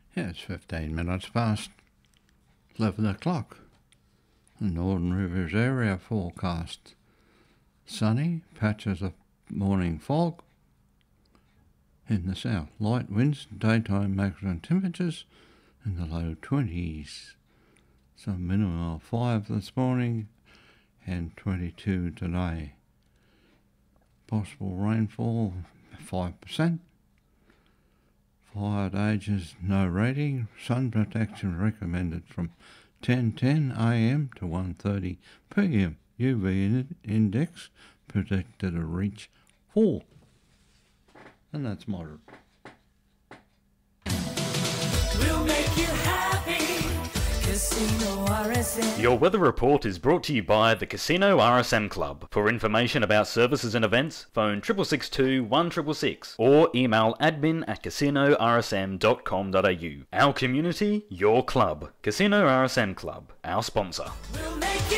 Yeah, it's 15 minutes past 11 o'clock. The Northern Rivers area forecast. Sunny, patches of morning fog. In the south, light winds, daytime maximum temperatures in the low 20s. Some minimum of 5 this morning and 22 today. Possible rainfall 5%. Fired ages no rating. Sun protection recommended from 10:10 a.m. to 1:30 p.m. UV index predicted to reach 4. And that's moderate. We'll make you happy. Casino RSM. Your weather report is brought to you by the Casino RSM Club. For information about services and events, phone 6662 1666 or email admin@casinorsm.com.au. Our community, your club. Casino RSM Club, our sponsor. We'll make you